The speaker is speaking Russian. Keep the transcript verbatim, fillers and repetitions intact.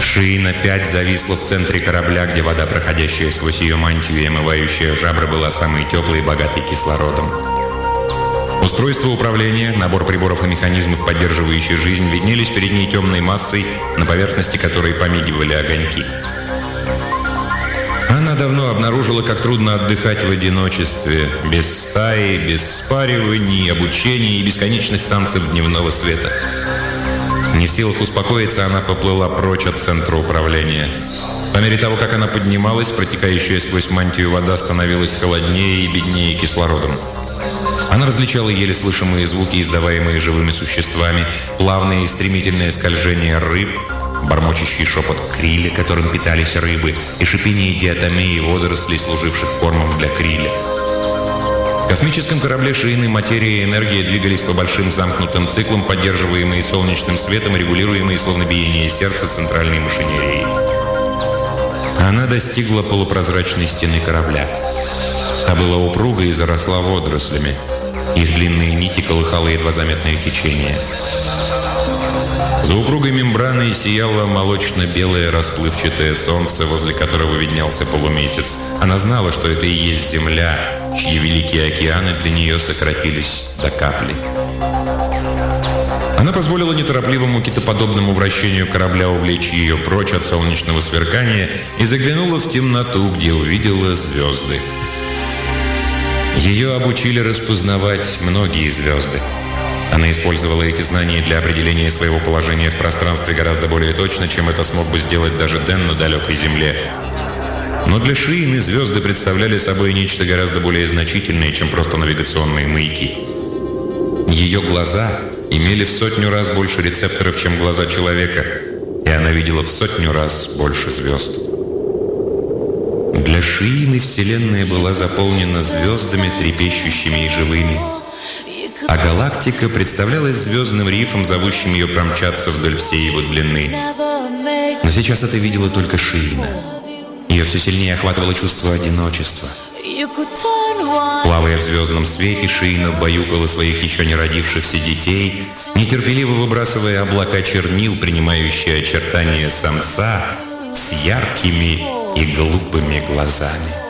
Шиин опять зависла в центре корабля, где вода, проходящая сквозь ее мантию и омывающая жабры, была самой теплой и богатой кислородом. Устройство управления, набор приборов и механизмов, поддерживающие жизнь, виднелись перед ней темной массой, на поверхности которой помигивали огоньки. Она давно обнаружила, как трудно отдыхать в одиночестве, без стаи, без спариваний, обучения и бесконечных танцев дневного света. Не в силах успокоиться, она поплыла прочь от центра управления. По мере того, как она поднималась, протекающая сквозь мантию вода становилась холоднее и беднее кислородом. Она различала еле слышимые звуки, издаваемые живыми существами, плавное и стремительное скольжение рыб, бормочущий шепот криля, которым питались рыбы, и шипение диатомеи водорослей, служивших кормом для криля. В космическом корабле Шиины материя и энергия двигались по большим замкнутым циклам, поддерживаемые солнечным светом, регулируемые, словно биение сердца, центральной машинерией. Она достигла полупрозрачной стены корабля. Та была упругой и заросла водорослями. Их длинные нити колыхало едва заметное течение. За упругой мембраной сияло молочно-белое расплывчатое солнце, возле которого виднелся полумесяц. Она знала, что это и есть Земля, чьи великие океаны для нее сократились до капли. Она позволила неторопливому китоподобному вращению корабля увлечь ее прочь от солнечного сверкания и заглянула в темноту, где увидела звезды. Ее обучили распознавать многие звезды. Она использовала эти знания для определения своего положения в пространстве гораздо более точно, чем это смог бы сделать даже Дэн на далекой Земле. Но для Шиины звезды представляли собой нечто гораздо более значительное, чем просто навигационные маяки. Ее глаза имели в сотню раз больше рецепторов, чем глаза человека, и она видела в сотню раз больше звезд. Для Шиины Вселенная была заполнена звездами, трепещущими и живыми. А галактика представлялась звездным рифом, зовущим ее промчаться вдоль всей его длины. Но сейчас это видела только Шиина. Ее все сильнее охватывало чувство одиночества. Плавая в звездном свете, Шиина баюкала своих еще не родившихся детей, нетерпеливо выбрасывая облака чернил, принимающие очертания самца с яркими и глупыми глазами.